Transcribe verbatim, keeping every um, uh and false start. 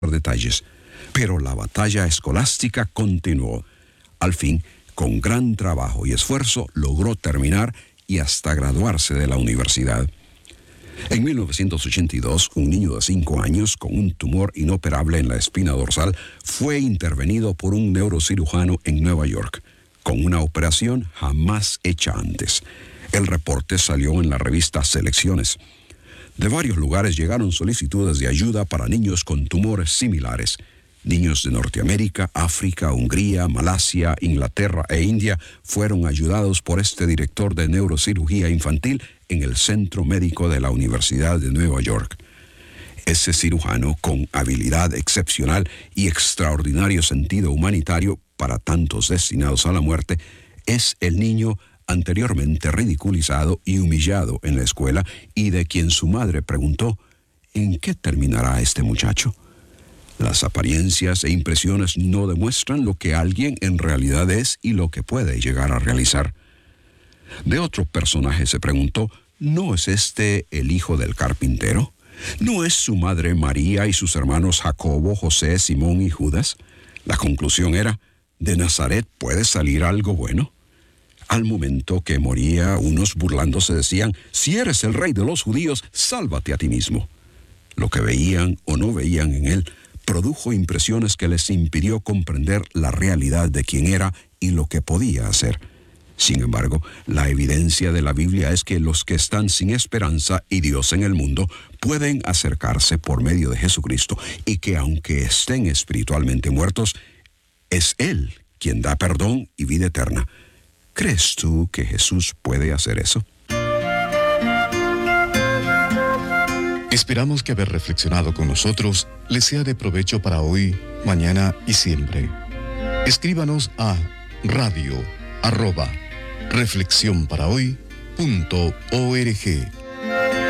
detalles, pero la batalla escolástica continuó. Al fin, con gran trabajo y esfuerzo, logró terminar y hasta graduarse de la universidad. En mil novecientos ochenta y dos, un niño de cinco años con un tumor inoperable en la espina dorsal fue intervenido por un neurocirujano en Nueva York, con una operación jamás hecha antes. El reporte salió en la revista Selecciones. De varios lugares llegaron solicitudes de ayuda para niños con tumores similares. Niños de Norteamérica, África, Hungría, Malasia, Inglaterra e India fueron ayudados por este director de neurocirugía infantil en el Centro Médico de la Universidad de Nueva York. Ese cirujano, con habilidad excepcional y extraordinario sentido humanitario para tantos destinados a la muerte, es el niño anteriormente ridiculizado y humillado en la escuela y de quien su madre preguntó: ¿en qué terminará este muchacho? Las apariencias e impresiones no demuestran lo que alguien en realidad es y lo que puede llegar a realizar. De otro personaje se preguntó: ¿no es este el hijo del carpintero? ¿No es su madre María y sus hermanos Jacobo, José, Simón y Judas? La conclusión era: ¿de Nazaret puede salir algo bueno? Al momento que moría, unos burlándose decían: si eres el rey de los judíos, sálvate a ti mismo. Lo que veían o no veían en él produjo impresiones que les impidió comprender la realidad de quién era y lo que podía hacer. Sin embargo, la evidencia de la Biblia es que los que están sin esperanza y Dios en el mundo pueden acercarse por medio de Jesucristo, y que aunque estén espiritualmente muertos, es Él quien da perdón y vida eterna. ¿Crees tú que Jesús puede hacer eso? Esperamos que haber reflexionado con nosotros les sea de provecho para hoy, mañana y siempre. Escríbanos a radio arroba reflexión para hoy punto org.